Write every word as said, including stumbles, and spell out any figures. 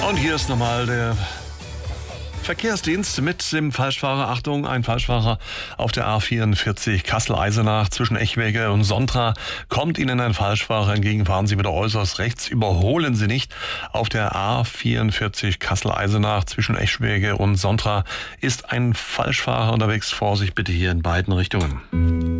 Und hier ist nochmal der Verkehrsdienst mit dem Falschfahrer. Achtung, ein Falschfahrer auf der A vierundvierzig Kassel-Eisenach zwischen Eschwege und Sontra. Kommt Ihnen ein Falschfahrer entgegen, fahren Sie bitte äußerst rechts. Überholen Sie nicht. Auf der A vierundvierzig Kassel-Eisenach zwischen Eschwege und Sontra ist ein Falschfahrer unterwegs. Vorsicht bitte hier in beiden Richtungen.